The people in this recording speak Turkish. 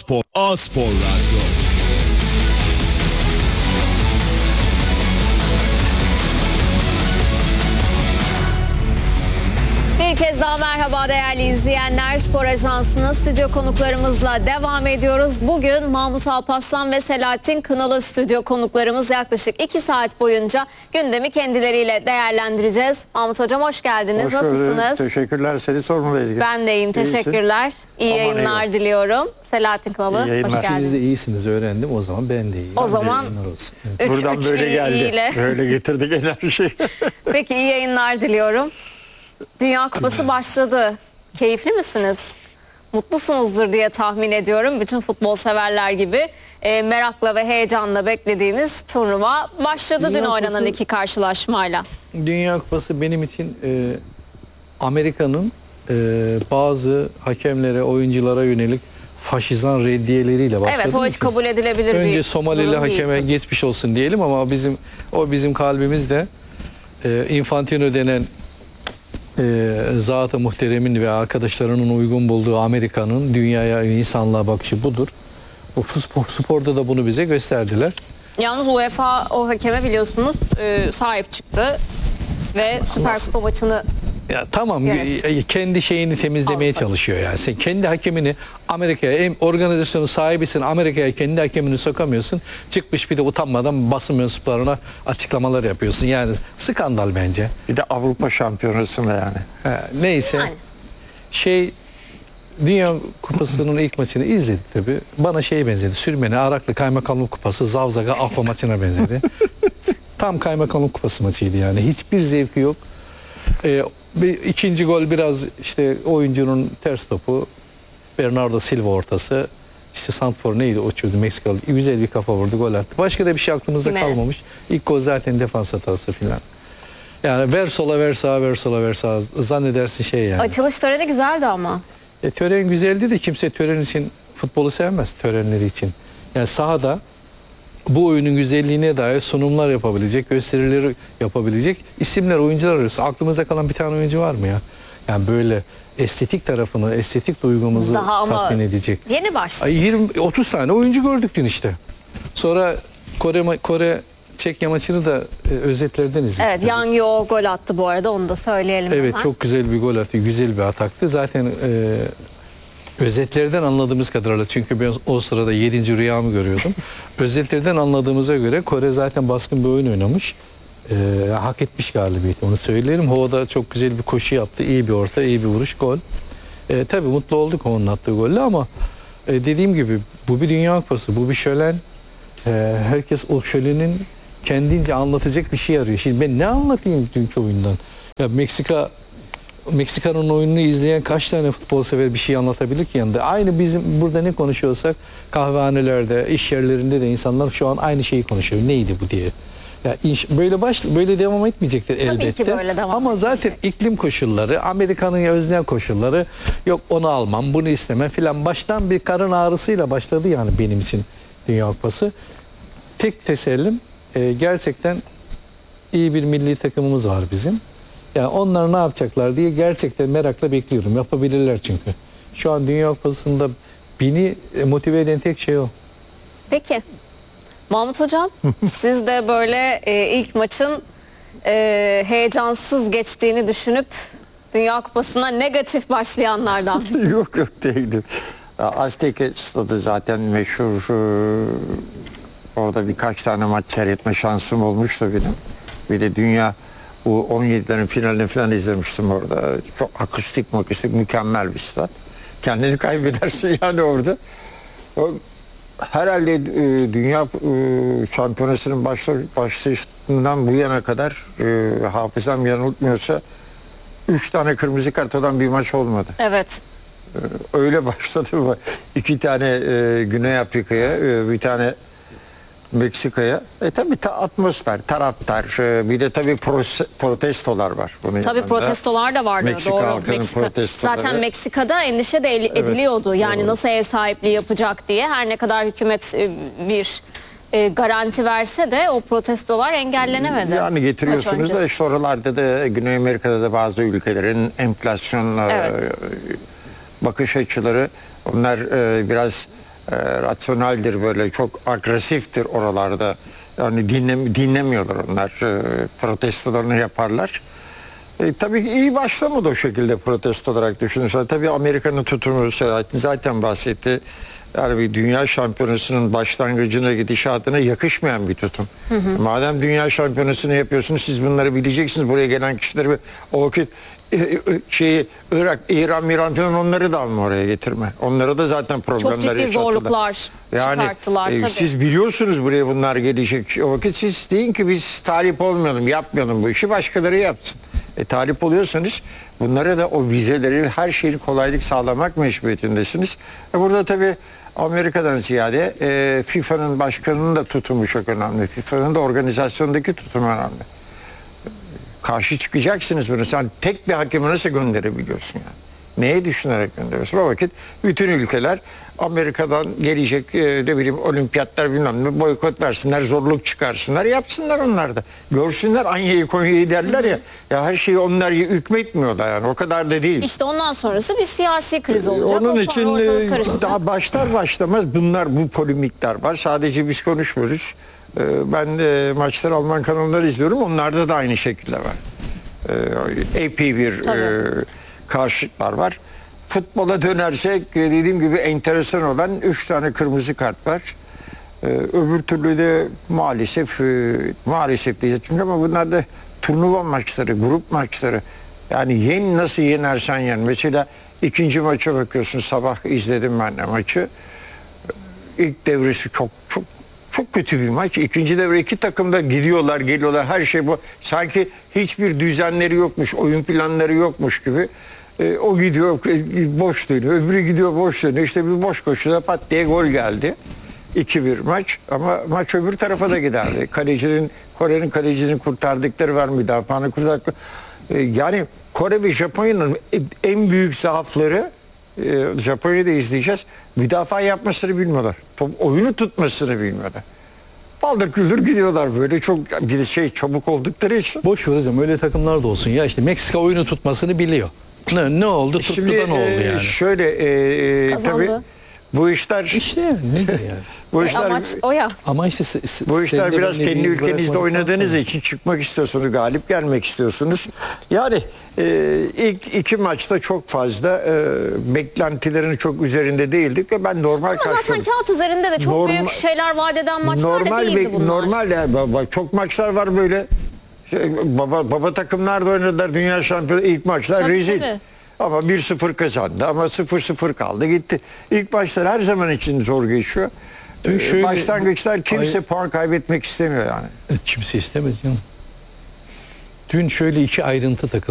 Aspor Radyo. Bir kez daha merhaba değerli izleyenler. Spor Ajansı'nın stüdyo konuklarımızla devam ediyoruz. Bugün Mahmut Alparslan ve Selahattin Kınalı stüdyo konuklarımız, yaklaşık 2 saat boyunca gündemi kendileriyle değerlendireceğiz. Mahmut Hocam hoş geldiniz. Hoş Nasılsınız? Teşekkürler. Seni sormalı Ezgi. Ben de iyiyim. Teşekkürler. İyi Aman yayınlar eyvallah. diliyorum. Selahattin Kınalı İyi yayınlar. hoş İkiniz geldiniz. de iyisiniz, öğrendim. O zaman ben de iyiyim. O zaman olsun. Evet. Buradan böyle üçlü geldi. iyiyle. Böyle getirdik enerjiyi. Peki iyi yayınlar diliyorum. Dünya Kupası başladı. Keyifli misiniz? Mutlusunuzdur diye tahmin ediyorum. Bütün futbol severler gibi merakla ve heyecanla beklediğimiz turnuva başladı Dünya dün oynanan Kupası- iki karşılaşmayla. Dünya Kupası benim için Amerika'nın bazı hakemlere, oyunculara yönelik faşizan reddiyeleriyle başladı. Evet, o hiç kabul edilebilir bir Önce Somalili durum hakeme değil. geçmiş olsun diyelim ama bizim kalbimizde Infantino denen zat-ı muhteremin ve arkadaşlarının uygun bulduğu Amerika'nın dünyaya, insanlığa bakışı budur. O sporda da bunu bize gösterdiler. Yalnız UEFA o hakeme biliyorsunuz sahip çıktı ve Süper Kupa maçını Ya tamam, Evet. kendi şeyini temizlemeye Avrupa. çalışıyor yani. Sen kendi hakemini Amerika'ya, organizasyonun sahibisin, Amerika'ya kendi hakemini sokamıyorsun. Çıkmış bir de utanmadan basın mensuplarına açıklamalar yapıyorsun. Yani skandal bence. Bir de Avrupa Şampiyonası'nda yani. Neyse. yani. Dünya Kupası'nın ilk maçını izledik tabii. Bana benzedi. Sürmeni, Araklı Kaymakamlık Kupası, Zavzaga Affa maçına benzedi. Tam Kaymakamlık Kupası maçıydı yani. Hiçbir zevki yok. İkinci gol biraz işte oyuncunun ters topu, Bernardo Silva ortası, işte Santfor neydi o çözdü, Meksikalı güzel bir kafa vurdu, gol attı. Başka da bir şey aklımızda Jimenez. kalmamış. İlk gol zaten defans hatası filan. Yani ver sola ver sağa, ver sola ver sağa, zannedersin yani. Açılış töreni güzeldi ama. Tören güzeldi de kimse tören için futbolu sevmez, törenleri için. Yani sahada bu oyunun güzelliğine dair sunumlar yapabilecek, gösterileri yapabilecek isimler, oyuncular arıyorsun. Aklımızda kalan bir tane oyuncu var mı ya? Yani böyle estetik tarafını, estetik duygumuzu Daha ama tatmin edecek. yeni başladı. 20-30 tane oyuncu gördük dün işte. Sonra Kore Çekya maçını da özetlerden izledik. Evet, Yang Yo gol attı bu arada, onu da söyleyelim. Evet, hemen. çok güzel bir gol attı, güzel bir ataktı. Zaten özetlerden anladığımız kadarıyla, çünkü ben o sırada 7. rüyamı görüyordum. Özetlerden anladığımıza göre Kore zaten baskın bir oyun oynamış. Hak etmiş galibiyeti, onu söyleyelim. Ho'da çok güzel bir koşu yaptı, iyi bir orta, iyi bir vuruş, gol. Tabii mutlu olduk onun attığı golle ama dediğim gibi bu bir Dünya Kupası, bu bir şölen. Herkes o şölenin kendince anlatacak bir şey arıyor. Şimdi ben ne anlatayım dünkü oyundan? Ya Meksika'nın oyununu izleyen kaç tane futbol sever bir şey anlatabilir ki yanında? Aynı bizim burada ne konuşuyorsak kahvehanelerde, iş yerlerinde de insanlar şu an aynı şeyi konuşuyor. Neydi bu diye. Ya böyle devam etmeyecektir elbette. ki böyle devam Ama zaten iklim koşulları, Amerika'nın öznel koşulları, yok onu almam, bunu istemem filan, baştan bir karın ağrısıyla başladı yani benim için Dünya Kupası. Tek tesellim gerçekten iyi bir milli takımımız var bizim. Yani onlar ne yapacaklar diye gerçekten merakla bekliyorum. Yapabilirler çünkü. Şu an Dünya Kupası'nda beni motive eden tek şey o. Peki. Mahmut Hocam, siz de böyle ilk maçın heyecansız geçtiğini düşünüp Dünya Kupası'na negatif başlayanlardan. yok değilim. Azteca stadı zaten meşhur. Orada birkaç tane maç seyretme şansım olmuştu benim. Bir de Dünya U17'lerin finalini falan izlemiştim orada. Çok akustik mükemmel bir stat. Kendini kaybedersin yani orada. Herhalde Dünya Şampiyonası'nın başlayışından bu yana kadar hafızam yanıltmıyorsa 3 tane kırmızı kart olan bir maç olmadı. Evet. Öyle başladı. 2 tane Güney Afrika'ya, bir tane Meksika'ya. Tabii atmosfer, taraftar, bir de tabii protestolar var. Bunun Tabii yanında. protestolar da vardı. Meksika Doğru. halkının protestoları. Zaten Meksika'da endişe de ediliyordu. Yani nasıl ev sahipliği yapacak diye. Her ne kadar hükümet bir garanti verse de o protestolar engellenemedi. Yani getiriyorsunuz Maç da öncesi. işte oralarda da Güney Amerika'da da bazı ülkelerin enflasyon Evet. bakış açıları, onlar biraz rasyoneldir, böyle çok agresiftir oralarda. Yani dinlemiyorlar onlar. Protestolarını yaparlar. Tabii iyi başlamadı o şekilde protesto olarak düşünürsen. Tabii Amerika'nın tutumu zaten bahsetti. Yani bir dünya şampiyonasının başlangıcına, gidişatına yakışmayan bir tutum. Madem dünya şampiyonasını yapıyorsunuz, siz bunları bileceksiniz. Buraya gelen kişileri o vakit Irak, İran falan, onları da alma, oraya getirme. Onlara da zaten problemler Çok ciddi yaşattılar. zorluklar çıkarttılar tabii. Siz biliyorsunuz buraya bunlar gelecek. O vakit siz deyin ki biz talip olmayalım, yapmayalım bu işi, başkaları yapsın. Talip oluyorsanız bunlara da o vizeleri, her şeyi kolaylık sağlamak mecburiyetindesiniz. Burada tabii Amerika'dan ziyade FIFA'nın başkanının da tutumu çok önemli. FIFA'nın da organizasyondaki tutumu önemli. Karşı çıkacaksınız bunu. Sen tek bir hakemi nasıl gönderebiliyorsun yani? Neye düşünerek gönderiyorsun? O vakit bütün ülkeler Amerika'dan gelecek ne bileyim olimpiyatlar bilmem ne boykot versinler, zorluk çıkarsınlar, yapsınlar onlar da. Görsünler Anya'yı Konya'yı derler ya. Ya her şeyi onlar hükmetmiyorlar yani, o kadar da değil. İşte ondan sonrası bir siyasi kriz olacak. Onun O için sonra ortalık karışacak. daha başlar başlamaz bu polemikler var. Sadece biz konuşmuyoruz. Ben maçları Alman kanalları izliyorum. Onlarda da aynı şekilde var. Epey bir karşıtlar var. Futbola dönersek dediğim gibi enteresan olan 3 tane kırmızı kart var. Öbür türlü de maalesef diyeceğiz. Çünkü ama bunlar da turnuva maçları, grup maçları. Yani nasıl yenersen yen. Mesela ikinci maça bakıyorsun, sabah izledim ben de maçı. İlk devresi çok kötü bir maç. İkinci devre iki takım da gidiyorlar, geliyorlar. Her şey bu. Sanki hiçbir düzenleri yokmuş, oyun planları yokmuş gibi. O gidiyor, boş dönüyor. Öbürü gidiyor, boş dönüyor. İşte bir boş koşuda pat diye gol geldi. 2-1 maç. Ama maç öbür tarafa da giderdi. Kore'nin kalecinin kurtardıkları var, müdafaanı kurtardıkları. Yani Kore ve Japonya'nın en büyük zaafları, Japonya'da izleyeceğiz. Müdafaa yapmasını bilmiyorlar. Oyunu tutmasını bilmiyorlar. Baldır küldür gidiyorlar böyle, çok bir çabuk oldukları için. Boş ver hocam, öyle takımlar da olsun ya, işte Meksika oyunu tutmasını biliyor. Ne oldu? Tuttu da ne oldu yani? Şöyle tabii bu işler İşte nedir yani? bu işler Amaç o ya. Ama işte bu işler biraz kendi ülkenizde bırakmadıktan oynadığınız sonra. için çıkmak istiyorsunuz, galip gelmek istiyorsunuz. Yani ilk iki maçta çok fazla beklentilerin çok üzerinde değildik ve ben normal Ama zaten karşıladım. kağıt üzerinde de çok büyük şeyler vaat eden maçlar da değildi bunlar. Normal ya, çok maçlar var böyle. Baba takımlar da oynadılar, dünya şampiyonu ilk maçlar Tabii, rezil. tabii. Ama 1-0 kazandı ama 0-0 kaldı gitti. İlk maçlar her zaman için zor geçiyor. Başlangıçlar kimse puan kaybetmek istemiyor yani. Kimse istemez canım. Dün şöyle iki ayrıntı takıldı.